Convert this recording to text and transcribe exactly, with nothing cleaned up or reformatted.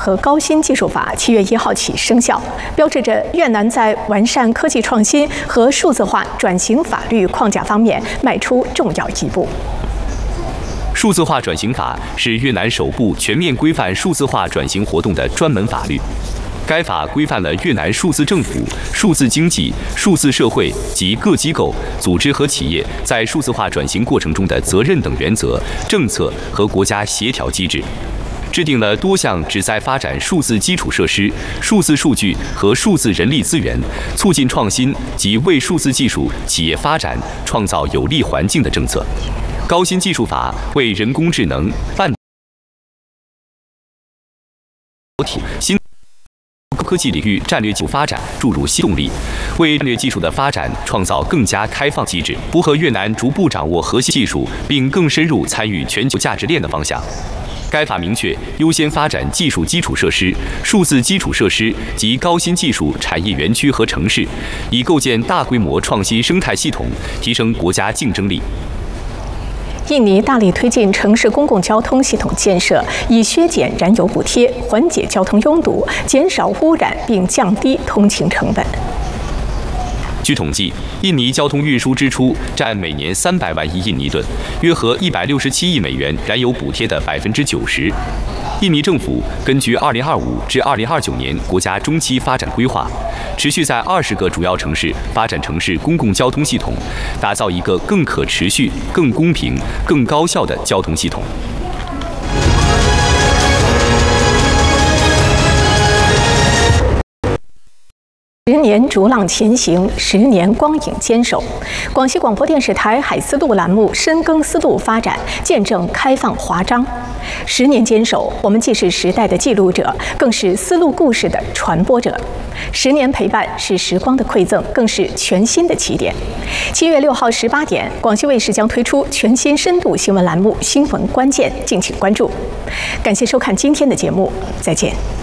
和高新技术法七月一号起生效，标志着越南在完善科技创新和数字化转型法律框架方面迈出重要一步。 数字化转型法是越南首部全面规范数字化转型活动的专门法律。该法规范了越南数字政府、数字经济、数字社会及各机构、组织和企业在数字化转型过程中的责任等原则、政策和国家协调机制，制定了多项旨在发展数字基础设施、数字数据和数字人力资源，促进创新及为数字技术企业发展创造有利环境的政策。 高新技术法为人工智能、半导体、新科技领域战略技术发展注入新动力，为战略技术的发展创造更加开放机制，符合越南逐步掌握核心技术并更深入参与全球价值链的方向。该法明确优先发展技术基础设施、数字基础设施及高新技术产业园区和城市，以构建大规模创新生态系统，提升国家竞争力。 印尼大力推进城市公共交通系统建设，以削减燃油补贴、缓解交通拥堵、减少污染并降低通勤成本。 据统计，印尼交通运输支出占每年三百万亿印尼盾，约合一百六十七亿美元燃油补贴的百分之九十。 印尼政府根据二零二五至二零二九年国家中期发展规划，持续在二十个主要城市发展城市公共交通系统，打造一个更可持续、更公平、更高效的交通系统。 十年逐浪前行，十年光影坚守。广西广播电视台海丝路栏目深耕丝路发展，见证开放华章。十年坚守，我们既是时代的记录者，更是丝路故事的传播者。十年陪伴是时光的馈赠，更是全新的起点。七月六号十八点，广西卫视将推出全新深度新闻栏目《新闻关键》，敬请关注。感谢收看今天的节目，再见。